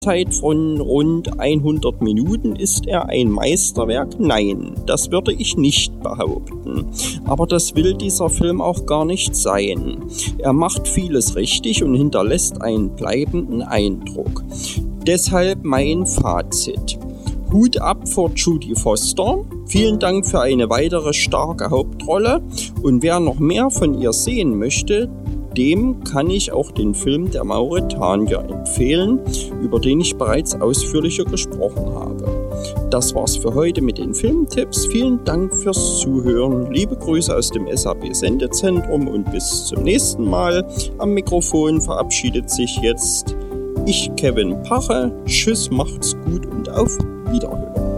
Zeit von rund 100 Minuten ist er ein Meisterwerk? Nein, das würde ich nicht behaupten. Aber das will dieser Film auch gar nicht sein. Er macht vieles richtig und hinterlässt einen bleibenden Eindruck. Deshalb mein Fazit. Hut ab vor Jodie Foster. Vielen Dank für eine weitere starke Hauptrolle. Und wer noch mehr von ihr sehen möchte, dem kann ich auch den Film Der Mauretanier empfehlen, über den ich bereits ausführlicher gesprochen habe. Das war's für heute mit den Filmtipps. Vielen Dank fürs Zuhören. Liebe Grüße aus dem SAP Sendezentrum und bis zum nächsten Mal. Am Mikrofon verabschiedet sich jetzt ich, Kevin Pache. Tschüss, macht's gut und auf Wiederhören.